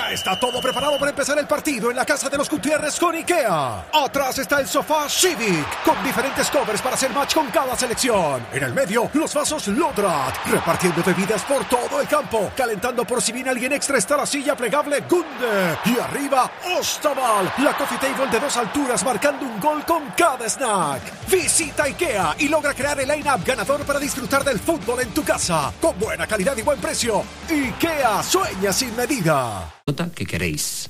Ya está todo preparado para empezar el partido en la casa de los Gutiérrez con IKEA. Atrás está el sofá Civic, con diferentes covers para hacer match con cada selección. En el medio, los vasos Lodrat, repartiendo bebidas por todo el campo. Calentando por si viene alguien extra está la silla plegable Gunde. Y arriba, Ostaval, la coffee table de 2 alturas marcando un gol con cada snack. Visita IKEA y logra crear el line-up ganador para disfrutar del fútbol en tu casa. Con buena calidad y buen precio. IKEA, sueña sin medida. ¿Qué queréis?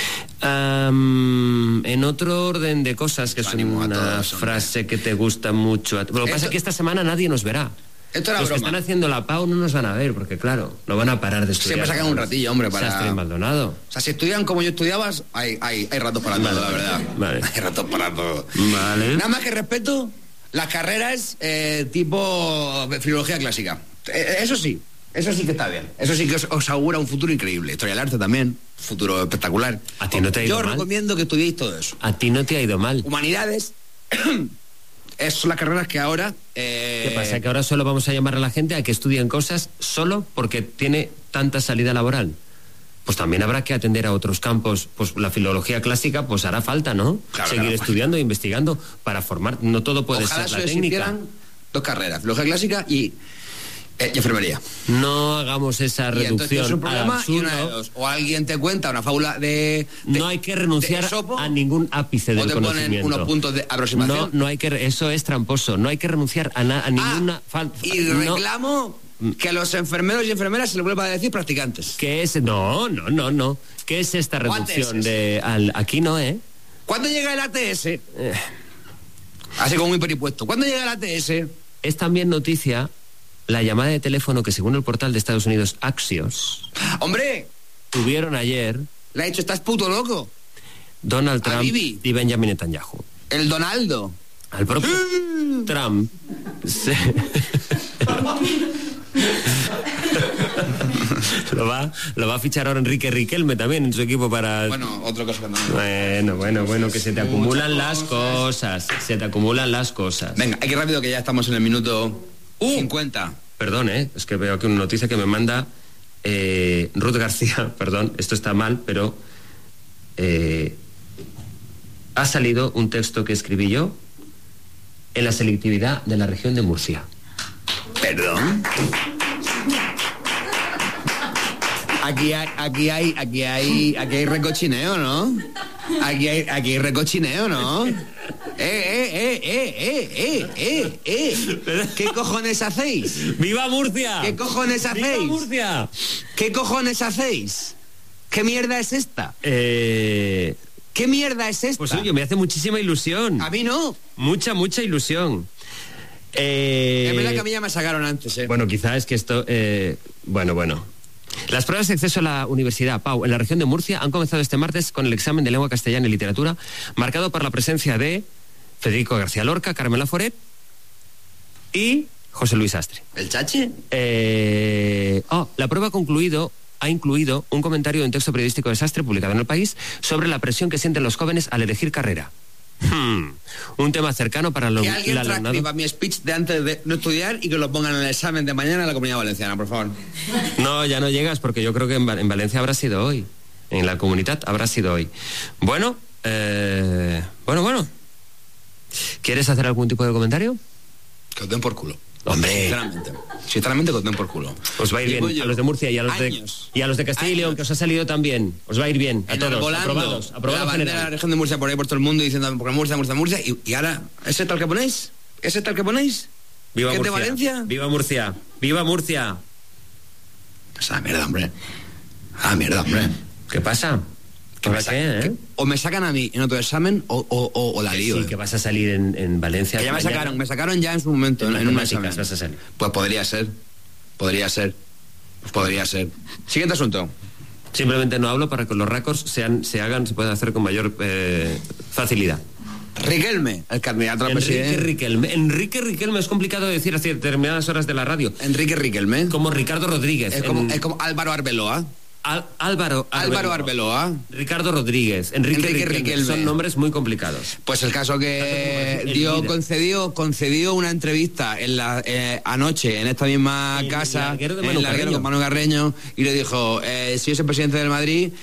En otro orden de cosas, que es una frase que te gusta mucho. Lo que pasa es que esta semana nadie nos verá. Esto era Los broma. que están haciendo la PAU no nos van a ver, porque claro, no van a parar de estudiar. Siempre sacan un ratillo, hombre, para... Sastre y Maldonado. O sea, si estudian como yo estudiabas, hay ratos para todo, la verdad. Vale. Hay ratos para todo. Vale. Nada más que respeto las carreras tipo filología clásica. Eso sí que está bien. Eso sí que os augura un futuro increíble. Historia del arte también, futuro espectacular. A ti no te ha ido Yo mal. recomiendo que estudiéis todo eso. A ti no te ha ido mal. Humanidades... son las carreras que ahora... ¿Qué pasa? ¿Que ahora solo vamos a llamar a la gente a que estudien cosas solo porque tiene tanta salida laboral? Pues también habrá que atender a otros campos. Pues la filología clásica, pues hará falta, ¿no? Claro, seguir claro. estudiando e investigando para formar. No todo puede Ojalá ser la se técnica. hicieran 2 carreras, filología clásica y enfermería. No hagamos esa Y entonces reducción es un al problema y una de absurdo. dos. O alguien te cuenta una fábula de No hay que renunciar de Esopo, a ningún ápice o del te ponen conocimiento. unos puntos de aproximación. No hay que... Eso es tramposo. No hay que renunciar a ninguna... Y reclamo que a los enfermeros y enfermeras se les vuelva a decir practicantes. ¿Qué es? No. ¿Qué es esta reducción ATS. de... Aquí no, ¿eh? ¿Cuándo llega el ATS? Así como un hiperimpuesto. ¿Cuándo llega el ATS? Es también noticia la llamada de teléfono que, según el portal de Estados Unidos Axios, ¡Hombre! tuvieron ayer Le ha dicho, estás puto loco. Donald A Trump Bibi. y Benjamin Netanyahu. El Donaldo. Al propio Trump lo va a fichar ahora Enrique Riquelme también en su equipo para... Bueno, otra cosa que no. Bueno, que se te acumulan las cosas. Se te acumulan las cosas. Venga, hay que rápido que ya estamos en el minuto 50. Perdón, es que veo aquí una noticia que me manda Ruth García. Perdón, esto está mal, pero ha salido un texto que escribí yo en la selectividad de la región de Murcia. ¿Perdón? Aquí hay recochineo, ¿no? Aquí hay recochineo, ¿no? ¿Qué cojones hacéis? ¡Viva Murcia! ¿Qué cojones hacéis? ¡Viva Murcia! ¿Qué cojones hacéis? ¿Qué mierda es esta? ¿Qué mierda es esta? Pues oye, me hace muchísima ilusión. A mí no. Mucha ilusión. Es verdad que a mí ya me sacaron antes, Bueno, quizá es que esto... Bueno. Las pruebas de acceso a la Universidad PAU en la región de Murcia han comenzado este martes con el examen de lengua castellana y literatura, marcado por la presencia de Federico García Lorca, Carmela Foret y José Luis Astre. ¿El chache? La prueba ha incluido un comentario de un texto periodístico de Sastre publicado en El País sobre la presión que sienten los jóvenes al elegir carrera. Un tema cercano para que alguien transcriba mi speech de antes de no estudiar y que lo pongan en el examen de mañana en la Comunidad Valenciana, por favor. No, ya no llegas, porque yo creo que en Valencia habrá sido hoy. En la Comunidad habrá sido hoy. Bueno. ¿Quieres hacer algún tipo de comentario? Que os den por culo. Hombre. Sinceramente que os den por culo. Os va a ir bien a los de Murcia y a los de Castilla y León, que os ha salido también. Os va a ir bien a todos. Aprobados la bandera general. de la región de Murcia por ahí por todo el mundo diciendo porque Murcia y ahora ¿ese tal que ponéis? Viva ¿Que es Murcia. de Valencia? Viva Murcia. Viva Murcia. Esa mierda, hombre. ¿Qué pasa? O me sacan a mí en otro examen o la lío. Sí, que vas a salir en Valencia. Que ya me sacaron ya en su momento en un examen. Vas a salir. Pues podría ser. Siguiente asunto. Simplemente no hablo para que los récords se puedan hacer con mayor facilidad. Riquelme, el candidato a la presidencia. Enrique Riquelme es complicado de decir a determinadas horas de la radio. Enrique Riquelme. Como Ricardo Rodríguez. Es como Álvaro Arbeloa. Álvaro Arbeloa. Ricardo Rodríguez. Enrique Riquelme. Son nombres muy complicados. Pues el caso que concedió una entrevista anoche en esta misma casa, en el larguero con Manu Carreño, y le dijo, si yo soy presidente del Madrid,